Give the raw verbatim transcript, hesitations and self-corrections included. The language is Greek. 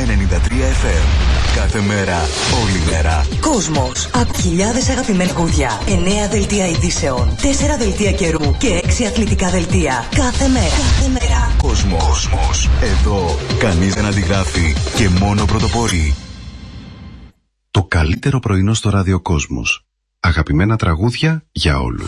ενενήντα τρία εφ εμ. Κάθε μέρα, όλη μέρα. Κόσμος. Από χιλιάδες αγαπημένα τραγούδια. εννέα δελτία ειδήσεων. τέσσερα δελτία καιρού και έξι αθλητικά δελτία. Κάθε μέρα. Κάθε μέρα. Κόσμος. Κόσμος. Εδώ κανείς δεν αντιγράφει και μόνο πρωτοπόροι. Το καλύτερο πρωινό στο ραδιοκόσμος. Αγαπημένα τραγούδια για όλους.